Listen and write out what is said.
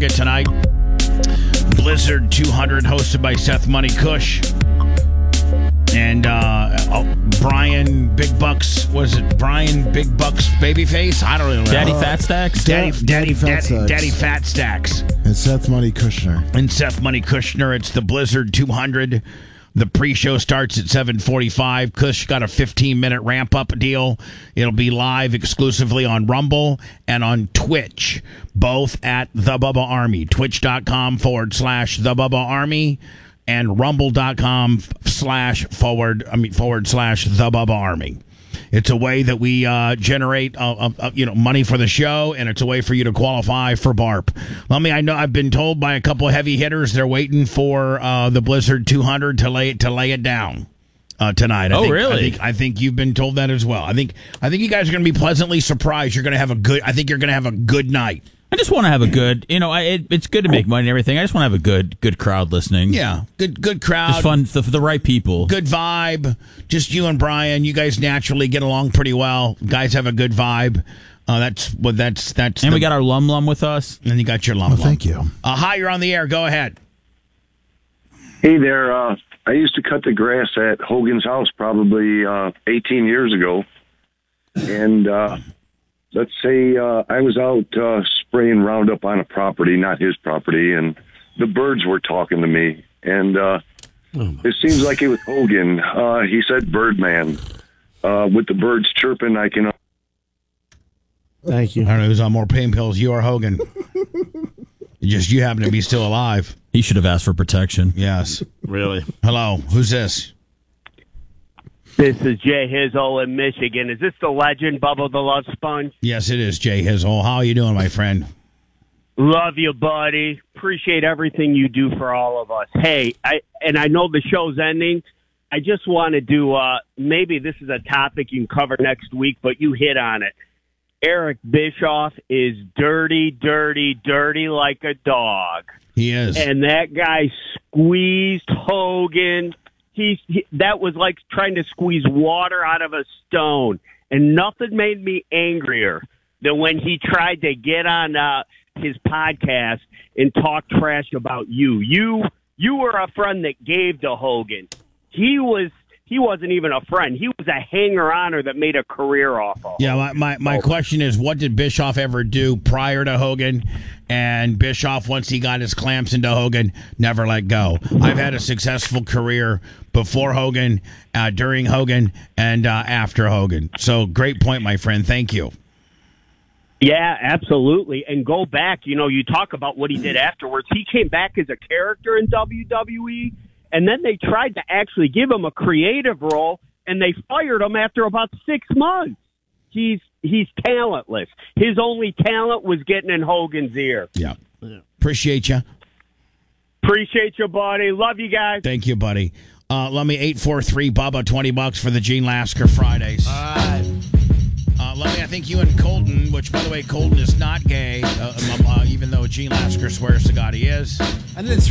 forget tonight, Blizzard 200 hosted by Seth Money Cush. And Brian Big Bucks, was it Brian Big Bucks Babyface? I don't know. Daddy Fat Stacks? Daddy Fat Stacks. And Seth Money Kushner. It's the Blizzard 200. The pre-show starts at 7:45. Kush got a 15-minute ramp-up deal. It'll be live exclusively on Rumble and on Twitch, both at The Bubba Army. Twitch.com /The Bubba Army and rumble.com / / The Bubba Army. It's a way that we generate money for the show, and it's a way for you to qualify for BARP. I know I've been told by a couple of heavy hitters they're waiting for the Blizzard 200 to lay it down tonight. Really? I think you've been told that as well. I think you guys are going to be pleasantly surprised. You're going to have a good night. I just want to have a good, it's good to make money and everything. I just want to have a good crowd listening. Yeah, good crowd. Just fun, the right people. Good vibe. Just you and Brian. You guys naturally get along pretty well. Guys have a good vibe. That's. And we got our Lum with us. And you got your Lum. Thank you. Hi, you're on the air. Go ahead. Hey there. I used to cut the grass at Hogan's house probably 18 years ago. And let's say I was out spraying Roundup on a property, not his property, and the birds were talking to me. And it seems like it was Hogan. He said Birdman. With the birds chirping, I can... Thank you. I don't know who's on more pain pills, you or Hogan. You happen to be still alive. He should have asked for protection. Yes. Really? Hello. Who's this? This is Jay Hizzle in Michigan. Is this the legend, Bubba the Love Sponge? Yes, it is, Jay Hizzle. How are you doing, my friend? Love you, buddy. Appreciate everything you do for all of us. Hey, I know the show's ending. I just want to do, maybe this is a topic you can cover next week, but you hit on it. Eric Bischoff is dirty, dirty, dirty like a dog. He is. And that guy squeezed Hogan. That was like trying to squeeze water out of a stone. And nothing made me angrier than when he tried to get on his podcast and talk trash about you. You were a friend that gave to Hogan. He wasn't even a friend. He was a hanger-oner that made a career off of. Yeah, my question is, what did Bischoff ever do prior to Hogan? And Bischoff, once he got his clamps into Hogan, never let go. I've had a successful career before Hogan, during Hogan, and after Hogan. So great point, my friend. Thank you. Yeah, absolutely. And go back, you talk about what he did afterwards. He came back as a character in WWE, and then they tried to actually give him a creative role, and they fired him after about 6 months. He's talentless. His only talent was getting in Hogan's ear. Yeah. Appreciate you. Appreciate you, buddy. Love you guys. Thank you, buddy. Let me 843 Bubba $20 for the Gene Lasker Fridays. All right. I think you and Colton, which by the way, Colton is not gay, even though Gene Lasker swears to God he is. And it's